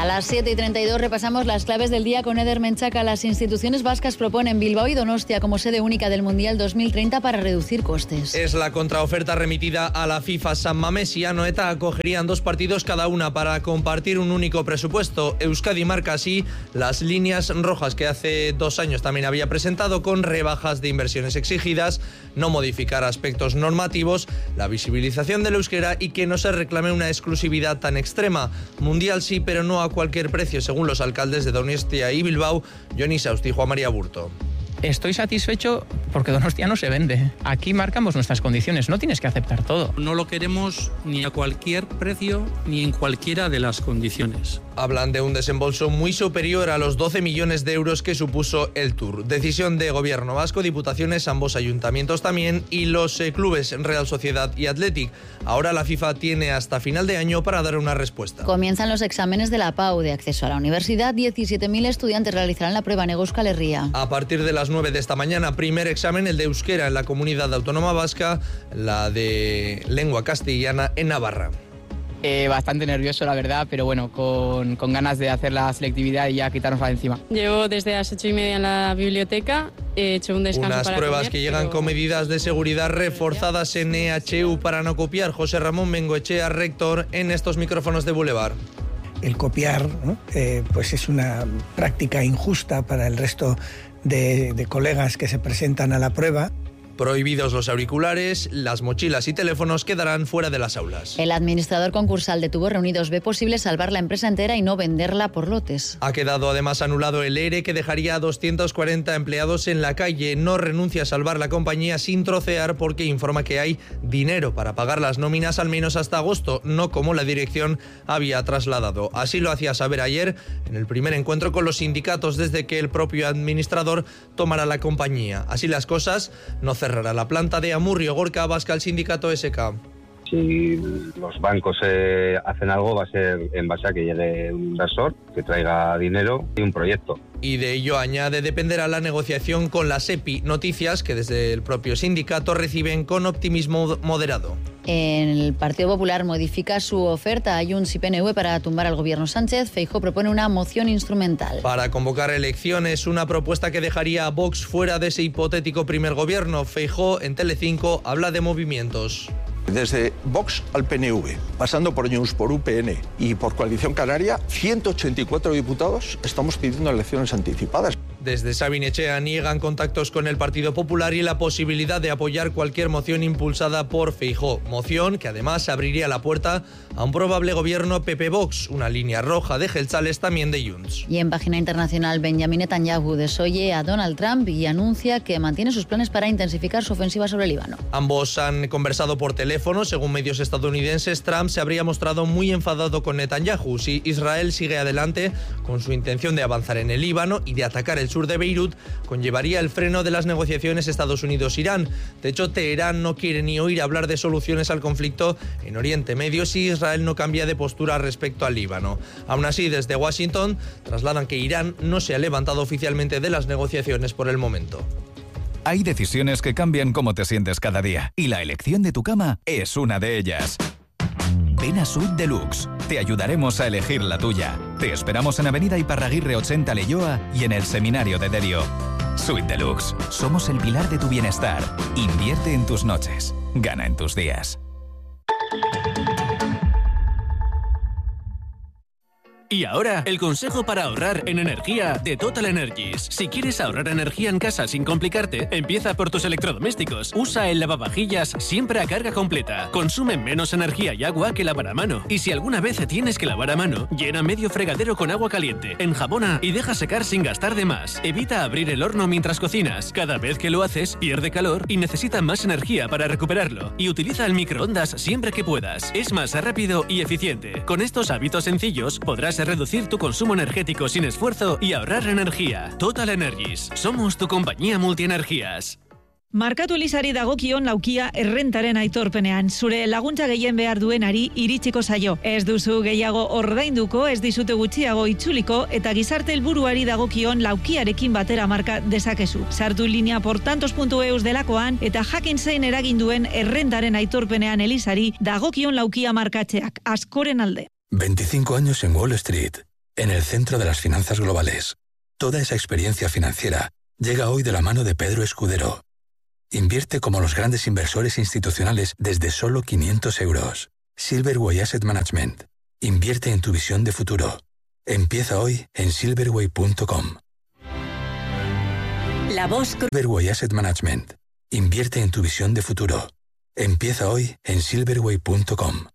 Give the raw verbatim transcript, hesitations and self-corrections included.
A las siete y treinta y dos repasamos las claves del día con Eder Menchaca. Las instituciones vascas proponen Bilbao y Donostia como sede única del Mundial dos mil treinta para reducir costes. Es la contraoferta remitida a la FIFA. San Mamés y Anoeta acogerían dos partidos cada una para compartir un único presupuesto. Euskadi marca así las líneas rojas que hace dos años también había presentado, con rebajas de inversiones exigidas, no modificar aspectos normativos, la visibilización del euskera y que no se reclame una exclusividad tan extrema. Mundial sí, pero no a cualquier precio, según los alcaldes de Donostia y Bilbao, Johnny Saust y Juan María Burto. Estoy satisfecho porque Donostia no se vende. Aquí marcamos nuestras condiciones, no tienes que aceptar todo. No lo queremos ni a cualquier precio ni en cualquiera de las condiciones. Hablan de un desembolso muy superior a los doce millones de euros que supuso el Tour. Decisión de Gobierno vasco, Diputaciones, ambos ayuntamientos también, y los eh, clubes Real Sociedad y Athletic. Ahora la FIFA tiene hasta final de año para dar una respuesta. Comienzan los exámenes de la PAU de acceso a la universidad. diecisiete mil estudiantes realizarán la prueba en Euskal Herria. A partir de las nueve de esta mañana, primer examen, el de euskera en la Comunidad Autónoma Vasca, la de lengua castellana en Navarra. Eh, bastante nervioso, la verdad, pero bueno, con, con ganas de hacer la selectividad y ya quitárnosla de encima. Llevo desde las ocho y media en la biblioteca, he hecho un descanso Unas para pruebas comer, que llegan pero... con medidas de seguridad reforzadas en E H U para no copiar. José Ramón Bengoechea, rector, en estos micrófonos de Boulevard. El copiar, ¿no? eh, pues es una práctica injusta para el resto de, de colegas que se presentan a la prueba. Prohibidos los auriculares, las mochilas y teléfonos quedarán fuera de las aulas. El administrador concursal de Tubos Reunidos ve posible salvar la empresa entera y no venderla por lotes. Ha quedado además anulado el E R E que dejaría a doscientos cuarenta empleados en la calle. No renuncia a salvar la compañía sin trocear porque informa que hay dinero para pagar las nóminas al menos hasta agosto, no como la dirección había trasladado. Así lo hacía saber ayer en el primer encuentro con los sindicatos desde que el propio administrador tomara la compañía. Así las cosas, no cerrará la planta de Amurrio. Gorka Abascal, sindicato S K. Si los bancos eh, hacen algo, va a ser en base a que llegue un inversor que traiga dinero y un proyecto. Y de ello, añade, dependerá la negociación con la SEPI. Noticias que desde el propio sindicato reciben con optimismo moderado. El Partido Popular modifica su oferta a Junts y P N V para tumbar al gobierno Sánchez. Feijóo propone una moción instrumental. Para convocar elecciones, una propuesta que dejaría a Vox fuera de ese hipotético primer gobierno. Feijóo en Telecinco habla de movimientos. Desde Vox al P N V, pasando por Junts, por U P N y por Coalición Canaria, ciento ochenta y cuatro diputados estamos pidiendo elecciones anticipadas. Desde Sabin Echea niegan contactos con el Partido Popular y la posibilidad de apoyar cualquier moción impulsada por Feijóo. Moción que además abriría la puerta a un probable gobierno P P-Vox, una línea roja de Jeltzales, también de Junts. Y en página internacional, Benjamin Netanyahu desoye a Donald Trump y anuncia que mantiene sus planes para intensificar su ofensiva sobre Líbano. Ambos han conversado por teléfono. Según medios estadounidenses, Trump se habría mostrado muy enfadado con Netanyahu si Israel sigue adelante con su intención de avanzar en el Líbano y de atacar el sur de Beirut, conllevaría el freno de las negociaciones Estados Unidos-Irán. De hecho, Teherán no quiere ni oír hablar de soluciones al conflicto en Oriente Medio si Israel no cambia de postura respecto al Líbano. Aún así, desde Washington trasladan que Irán no se ha levantado oficialmente de las negociaciones por el momento. Hay decisiones que cambian cómo te sientes cada día, y la elección de tu cama es una de ellas. Ven a Suite Deluxe. Te ayudaremos a elegir la tuya. Te esperamos en Avenida Iparraguirre ochenta Leioa y en el Seminario de Derio. Suite Deluxe. Somos el pilar de tu bienestar. Invierte en tus noches. Gana en tus días. Y ahora, el consejo para ahorrar en energía de Total Energies. Si quieres ahorrar energía en casa sin complicarte, empieza por tus electrodomésticos. Usa el lavavajillas siempre a carga completa. Consume menos energía y agua que lavar a mano. Y si alguna vez tienes que lavar a mano, llena medio fregadero con agua caliente, enjabona y deja secar sin gastar de más. Evita abrir el horno mientras cocinas. Cada vez que lo haces, pierde calor y necesita más energía para recuperarlo. Y utiliza el microondas siempre que puedas. Es más rápido y eficiente. Con estos hábitos sencillos, podrás reducir tu consumo energético sin esfuerzo y ahorrar energía. Total Energies. Somos tu compañía multienergías. Markatu Elisari dagokion laukia errentaren aitorpenean. Zure laguntza gehien behar duenari iritsiko zaio. Ez duzu gehiago ordainduko, ez dizute gutxiago itzuliko, eta gizarte helburuari dagokion laukiarekin batera marka dezakezu. Sartu linea portantos puntu eus delakoan, eta jakin zein eragin duen errentaren aitorpenean Elisari dagokion laukia markatzeak. Askoren alde. veinticinco años en Wall Street. en el centro de las finanzas globales. Toda esa experiencia financiera llega hoy de la mano de Pedro Escudero. Invierte como los grandes inversores institucionales desde solo quinientos euros. Silverway Asset Management. Invierte en tu visión de futuro. Empieza hoy en silverway punto com. La voz. Silverway Asset Management. Invierte en tu visión de futuro. Empieza hoy en silverway punto com.